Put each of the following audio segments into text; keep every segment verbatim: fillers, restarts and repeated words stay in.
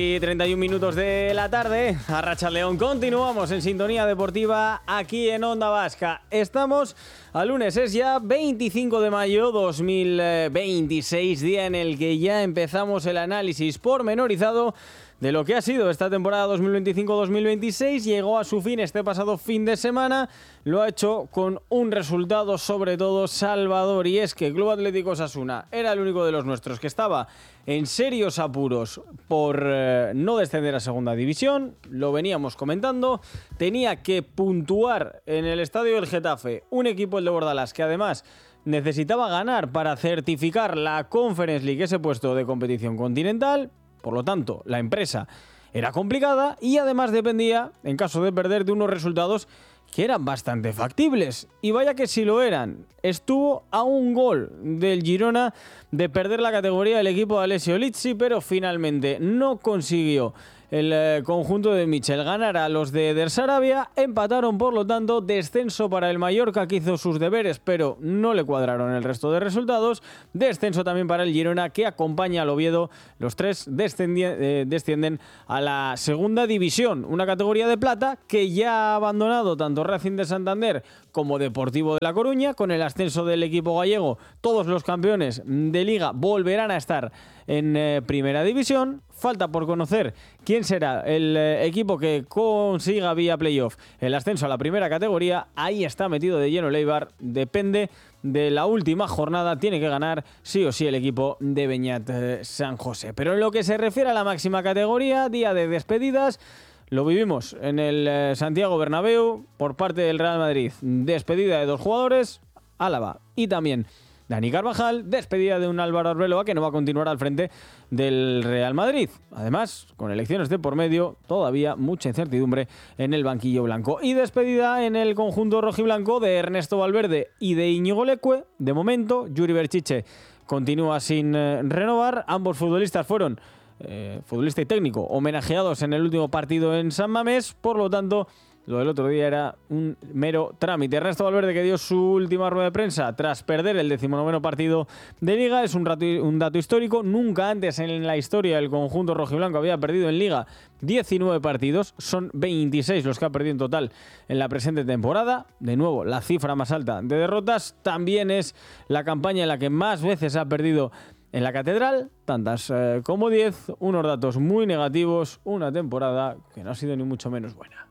Y treinta y un minutos de la tarde, Arracha León, continuamos en Sintonía Deportiva aquí en Onda Vasca. Estamos a lunes, es ya veinticinco de mayo dos mil veintiséis, día en el que ya empezamos el análisis pormenorizado de lo que ha sido esta temporada dos mil veinticinco dos mil veintiséis. Llegó a su fin este pasado fin de semana, lo ha hecho con un resultado sobre todo salvador, y es que el Club Atlético Osasuna era el único de los nuestros que estaba en serios apuros por eh, no descender a segunda división. Lo veníamos comentando, tenía que puntuar en el estadio del Getafe un equipo, el de Bordalás, que además necesitaba ganar para certificar la Conference League, ese puesto de competición continental. Por lo tanto, la empresa era complicada y además dependía, en caso de perder, de unos resultados que eran bastante factibles. Y vaya que si lo eran. Estuvo a un gol del Girona de perder la categoría del equipo de Alessio Lizzi, pero finalmente no consiguió el eh, conjunto de Michel ganar a los de Eder Sarabia. Empataron, por lo tanto, descenso para el Mallorca, que hizo sus deberes, pero no le cuadraron el resto de resultados. Descenso también para el Girona, que acompaña al Oviedo. Los tres descendi- eh, descienden a la segunda división, una categoría de plata que ya ha abandonado tanto Racing de Santander como Deportivo de La Coruña. Con el ascenso del equipo gallego, todos los campeones de Liga volverán a estar en eh, primera división. Falta por conocer quién será el eh, equipo que consiga vía playoff el ascenso a la primera categoría. Ahí está metido de lleno el Eibar. Depende de la última jornada. Tiene que ganar sí o sí el equipo de Beñat eh, San José. Pero en lo que se refiere a la máxima categoría, día de despedidas, lo vivimos en el eh, Santiago Bernabéu por parte del Real Madrid. Despedida de dos jugadores, Álava y también Dani Carvajal, despedida de un Álvaro Arbeloa que no va a continuar al frente del Real Madrid. Además, con elecciones de por medio, todavía mucha incertidumbre en el banquillo blanco. Y despedida en el conjunto rojiblanco de Ernesto Valverde y de Íñigo Leque. De momento, Yuri Berchiche continúa sin eh, renovar. Ambos futbolistas fueron, eh, futbolista y técnico, homenajeados en el último partido en San Mamés. Por lo tanto, lo del otro día era un mero trámite. Ernesto Valverde, que dio su última rueda de prensa tras perder el decimonoveno partido de Liga. Es un, rato, un dato histórico. Nunca antes en la historia el conjunto rojiblanco había perdido en Liga diecinueve partidos. Son veintiséis los que ha perdido en total en la presente temporada. De nuevo, la cifra más alta de derrotas. También es la campaña en la que más veces ha perdido en la Catedral, tantas eh, como diez. Unos datos muy negativos. Una temporada que no ha sido ni mucho menos buena.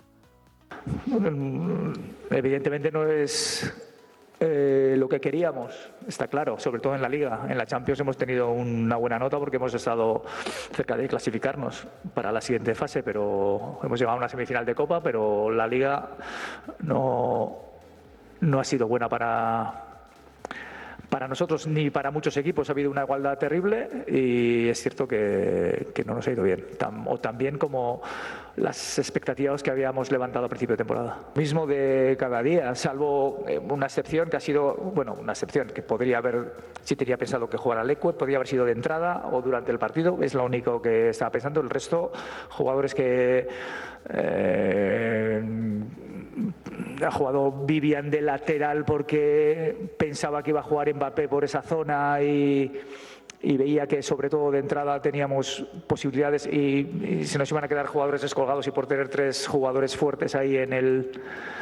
Evidentemente no es eh, lo que queríamos, está claro, sobre todo en la Liga. En la Champions hemos tenido una buena nota porque hemos estado cerca de clasificarnos para la siguiente fase, pero hemos llegado a una semifinal de Copa, pero la Liga no, no ha sido buena para... Para nosotros ni para muchos equipos. Ha habido una igualdad terrible y es cierto que, que no nos ha ido bien. Tam, o tan bien como las expectativas que habíamos levantado a principio de temporada. Mismo de cada día, salvo una excepción que ha sido, bueno, una excepción que podría haber, si tenía pensado que jugara Leque, podría haber sido de entrada o durante el partido. Es lo único que estaba pensando. El resto, jugadores que... Eh, ha jugado Vivian de lateral porque pensaba que iba a jugar Mbappé por esa zona y, y veía que sobre todo de entrada teníamos posibilidades y, y se nos iban a quedar jugadores descolgados, y por tener tres jugadores fuertes ahí en el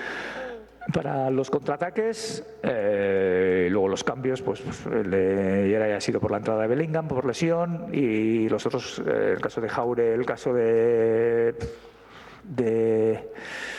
para los contraataques, eh, luego los cambios, pues, pues el de Yera ha sido por la entrada de Bellingham por lesión, y los otros, eh, el caso de Jaure, el caso de de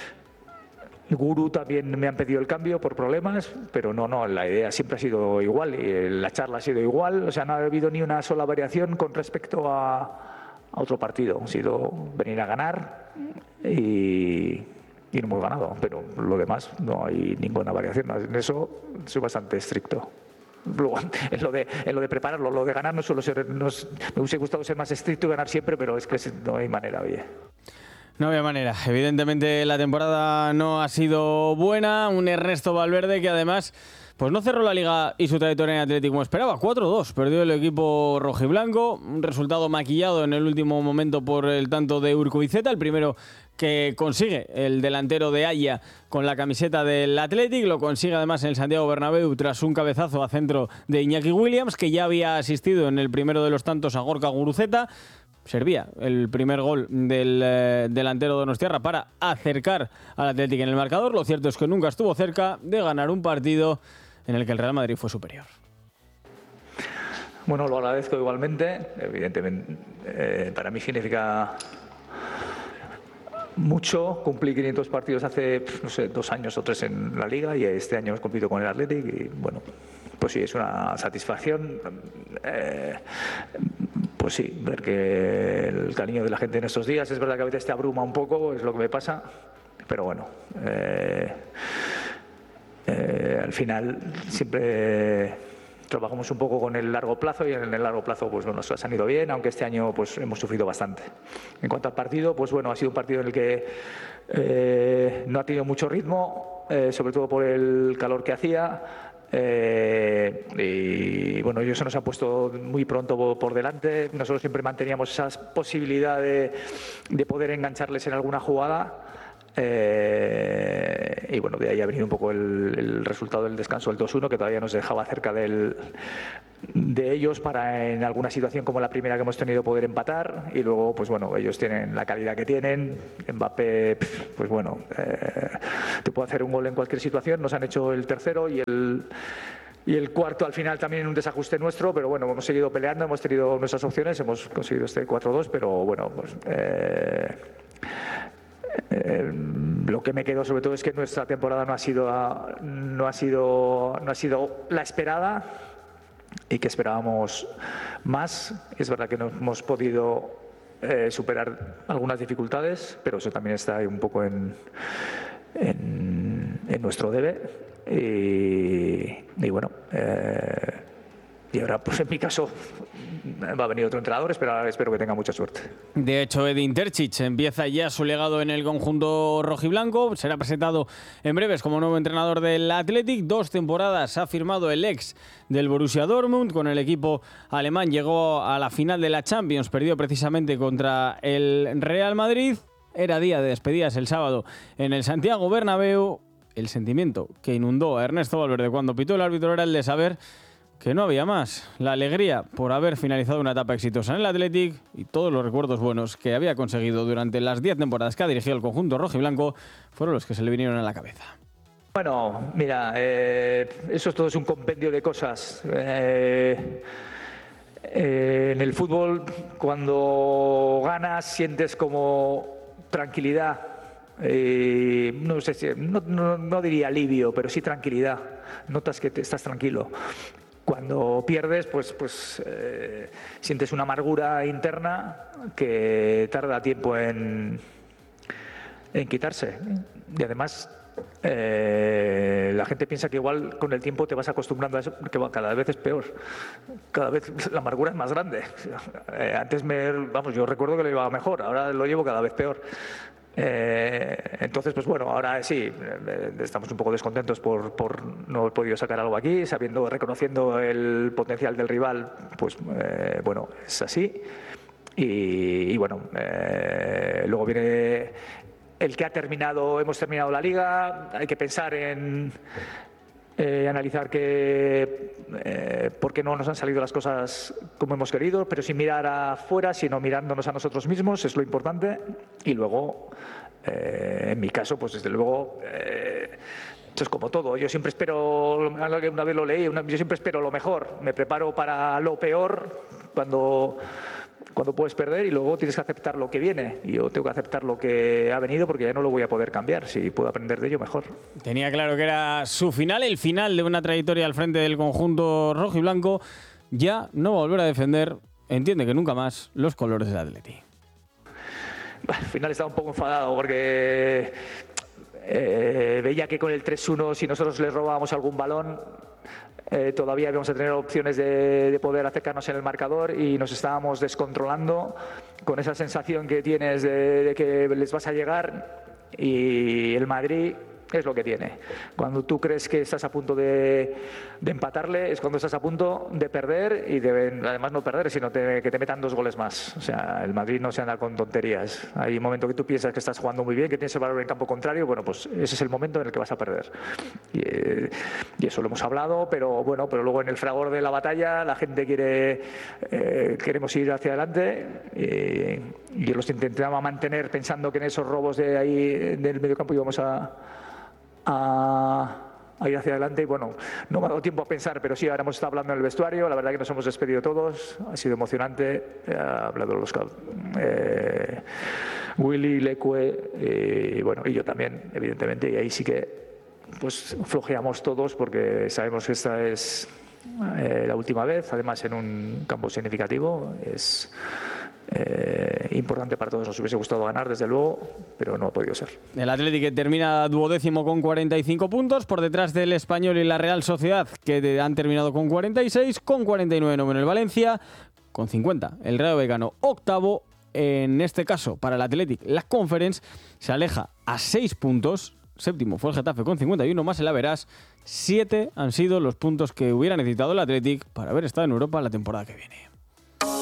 Guru también me han pedido el cambio por problemas, pero no, no, la idea siempre ha sido igual y la charla ha sido igual. O sea, no ha habido ni una sola variación con respecto a, a otro partido. Ha sido venir a ganar y, y no hemos ganado, pero lo demás no hay ninguna variación. En eso soy bastante estricto. Luego, en lo de, en lo de prepararlo, lo de ganar no suelo ser, no, me hubiese gustado ser más estricto y ganar siempre, pero es que no hay manera, oye. No había manera. Evidentemente la temporada no ha sido buena. Un Ernesto Valverde que además pues no cerró la Liga y su trayectoria en Atlético como esperaba. cuatro dos. Perdió el equipo rojiblanco. Un resultado maquillado en el último momento por el tanto de Urkubizeta. El primero que consigue el delantero de Haya con la camiseta del Athletic. Lo consigue además en el Santiago Bernabéu tras un cabezazo a centro de Iñaki Williams, que ya había asistido en el primero de los tantos a Gorka Guruceta. servía el primer gol del eh, delantero donostiarra para acercar al Athletic en el marcador. Lo cierto es que nunca estuvo cerca de ganar un partido en el que el Real Madrid fue superior. Bueno, lo agradezco igualmente. Evidentemente, eh, para mí significa mucho. Cumplí quinientos partidos hace, no sé, dos años o tres en la Liga y este año hemos cumplido con el Athletic y, bueno, pues sí, es una satisfacción. Eh, pues sí, ver que el cariño de la gente en estos días, es verdad que a veces te abruma un poco, es lo que me pasa, pero bueno, eh, eh, al final siempre trabajamos un poco con el largo plazo y en el largo plazo pues bueno, nos han ido bien, aunque este año pues hemos sufrido bastante. En cuanto al partido, pues bueno, ha sido un partido en el que eh, no ha tenido mucho ritmo, eh, sobre todo por el calor que hacía. Eh, y bueno, ellos se nos han puesto muy pronto por delante. Nosotros siempre manteníamos esa posibilidad de, de poder engancharles en alguna jugada. Eh, y bueno, de ahí ha venido un poco el, el resultado del descanso, el dos uno, que todavía nos dejaba cerca del, de ellos para en alguna situación como la primera que hemos tenido poder empatar. Y luego, pues bueno, ellos tienen la calidad que tienen. Mbappé, pues bueno, eh, te puede hacer un gol en cualquier situación. Nos han hecho el tercero y el Y el cuarto al final también un desajuste nuestro, pero bueno, hemos seguido peleando, hemos tenido nuestras opciones, hemos conseguido este cuatro dos, pero bueno, pues eh, eh, lo que me quedo sobre todo es que nuestra temporada no ha sido no ha sido no ha sido la esperada y que esperábamos más. Es verdad que no hemos podido eh, superar algunas dificultades, pero eso también está ahí un poco en en, en nuestro debe. Y, y bueno, eh, y ahora pues en mi caso va a venir otro entrenador, espero, espero que tenga mucha suerte. De hecho, Edin Terzic empieza ya su legado en el conjunto rojiblanco, será presentado en breves como nuevo entrenador del Athletic. Dos temporadas ha firmado el ex del Borussia Dortmund, con el equipo alemán llegó a la final de la Champions, perdió precisamente contra el Real Madrid. Era día de despedidas el sábado en el Santiago Bernabéu. El sentimiento que inundó a Ernesto Valverde cuando pitó el árbitro era el de saber que no había más. La alegría por haber finalizado una etapa exitosa en el Athletic y todos los recuerdos buenos que había conseguido durante las diez temporadas que ha dirigido el conjunto rojiblanco fueron los que se le vinieron a la cabeza. Bueno, mira, eh, eso todo es un compendio de cosas. Eh, eh, en el fútbol, cuando ganas, sientes como tranquilidad. Eh, no sé si, no, no, no diría alivio, pero sí tranquilidad. Notas que te estás tranquilo. Cuando pierdes, pues, pues eh, sientes una amargura interna que tarda tiempo en, en quitarse. Y además, eh, la gente piensa que igual con el tiempo te vas acostumbrando a eso, porque cada vez es peor. Cada vez la amargura es más grande. Eh, antes me, vamos, yo recuerdo que lo llevaba mejor, ahora lo llevo cada vez peor. Eh, entonces, pues bueno, ahora sí, eh, estamos un poco descontentos por, por no haber podido sacar algo aquí, sabiendo, reconociendo el potencial del rival, pues eh, bueno, es así. Y, y bueno, eh, luego viene el que ha terminado, hemos terminado la Liga, hay que pensar en eh, analizar que eh, por qué no nos han salido las cosas como hemos querido, pero sin mirar afuera, sino mirándonos a nosotros mismos, es lo importante. Y luego, eh, en mi caso, pues desde luego, eh, esto es como todo. Yo siempre espero, una vez lo leí, una, yo siempre espero lo mejor. Me preparo para lo peor cuando, cuando puedes perder y luego tienes que aceptar lo que viene. Y yo tengo que aceptar lo que ha venido porque ya no lo voy a poder cambiar. Si puedo aprender de ello, mejor. Tenía claro que era su final, el final de una trayectoria al frente del conjunto rojo y blanco. Ya no va a volver a defender, entiende que nunca más, los colores del Atleti. Al final estaba un poco enfadado porque eh, veía que con el tres uno, si nosotros les robábamos algún balón, eh, todavía íbamos a tener opciones de, de poder acercarnos en el marcador y nos estábamos descontrolando con esa sensación que tienes de, de que les vas a llegar. Y el Madrid, es lo que tiene. Cuando tú crees que estás a punto de, de empatarle, es cuando estás a punto de perder y de, además no perder, sino te, que te metan dos goles más. O sea, el Madrid no se anda con tonterías. Hay un momento que tú piensas que estás jugando muy bien, que tienes el valor en campo contrario, bueno, pues ese es el momento en el que vas a perder. Y, eh, y eso lo hemos hablado, pero bueno, pero luego en el fragor de la batalla la gente quiere, eh, queremos ir hacia adelante eh, y yo los intentaba mantener pensando que en esos robos de ahí del medio campo íbamos a A, a ir hacia adelante y bueno, no me ha dado tiempo a pensar, pero sí, ahora hemos estado hablando en el vestuario, la verdad que nos hemos despedido todos, ha sido emocionante, eh, ha hablado los eh, Willy, Leque eh, y bueno, y yo también, evidentemente, y ahí sí que pues flojeamos todos porque sabemos que esta es eh, la última vez, además en un campo significativo, es Eh, importante para todos. Nos hubiese gustado ganar, desde luego, pero no ha podido ser. El Athletic termina duodécimo con cuarenta y cinco puntos, por detrás del Español y la Real Sociedad, que han terminado con cuarenta y seis, con cuarenta y nueve noveno el Valencia, con cincuenta el Rayo Vallecano octavo. En este caso, para el Athletic, la Conference se aleja a seis puntos. Séptimo fue el Getafe con cincuenta y uno, más el Average. Siete han sido los puntos que hubiera necesitado el Athletic para haber estado en Europa la temporada que viene.